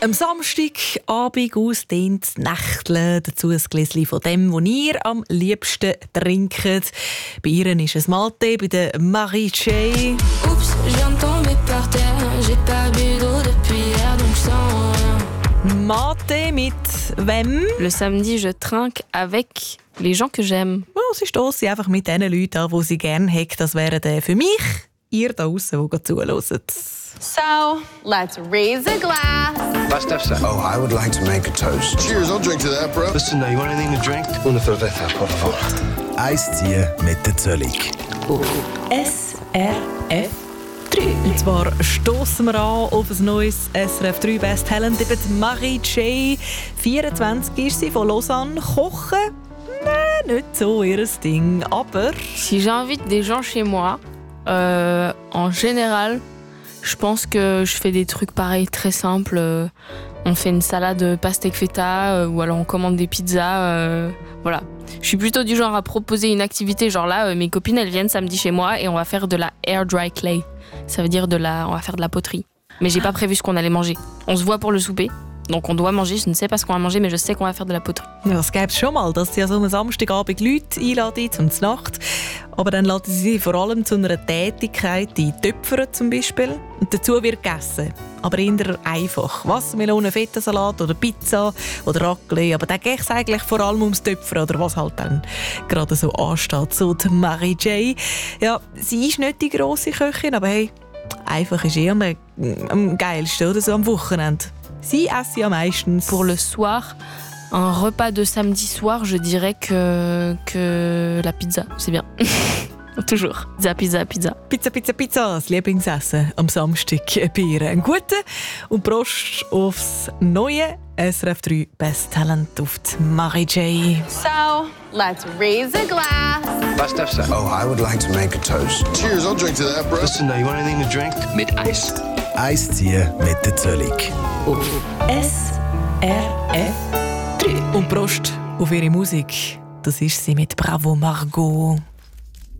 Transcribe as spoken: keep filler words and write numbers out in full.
Am Samstagabend ausdehnt das Nächtle, dazu ein Gläschen von dem, was ihr am liebsten trinkt. Bei ihr ist es Mate, bei der Marie-Jay. Oups, je viens de tomber par terre. J'ai pas bu d'eau depuis hier, donc je sens rien. Mate mit wem? Le samedi, je trinque avec les gens que j'aime. Oh, sie stossen einfach mit den Leuten an, die sie gerne haben. Das wären äh, für mich ihr da draussen, die zuhören. So, let's raise a glass. Let's have some. Oh, I would like to make a toast. Cheers, I'll drink to that, bro. Listen, now, you want anything to drink? Una cerveza, por favor. Eins ziehen mit der Zöllig. S R F drei. Und zwar stossen wir an auf ein neues S R F drei Best Talent. Eben Marie-Jay, vierundzwanzig ist sie, von Lausanne. Kochen? Nein, nicht so ihr Ding. Aber Si j'invite des gens chez moi, euh, en général, je pense que je fais des trucs pareils, très simples. Euh, on fait une salade pastèque feta, euh, ou alors on commande des pizzas. Euh, voilà. Je suis plutôt du genre à proposer une activité, genre là, euh, mes copines, elles viennent samedi chez moi et on va faire de la air dry clay. Ça veut dire de la, on va faire de la poterie. Mais j'ai pas prévu ce qu'on allait manger. On se voit pour le souper. Donc on doit manger, je ne sais pas ce qu'on va manger, mais je sais qu'on va faire de la poterie. ja, es gäbe es schon mal, dass sie an so einem Samstagabend Leute einladen zum Nacht. Aber dann laden sie sie vor allem zu einer Tätigkeit in Töpfern zum Beispiel. Und dazu wird gegessen. Aber eher einfach. Wassermelone, Fetasalat oder Pizza oder Raclette. Aber da geht es eigentlich vor allem ums Töpfern oder was halt dann gerade so ansteht. So die Marie-Jay. Ja, sie ist nicht die grosse Köchin, aber hey, einfach ist eh am, am geilsten oder so am Wochenende. Sie essen am meistens. Pour le soir, un repas de samedi soir, je dirais que, que la pizza, c'est bien. Toujours. Pizza, pizza, pizza. Pizza, Pizza, Pizza, das Lieblingsessen am Samstag bei ihr. Einen guten und Prost aufs neue S R F drei Best Talent auf die Marie-Jay. So, let's raise a glass. Let's have some. Oh, I would like to make a toast. Cheers, I'll drink to that, bro. Listen, now, you want anything to drink? Mit Eis. Eins ziehen mit der Zöllig. Auf S R F drei. Und Prost auf ihre Musik. Das ist sie mit Bravo Margot.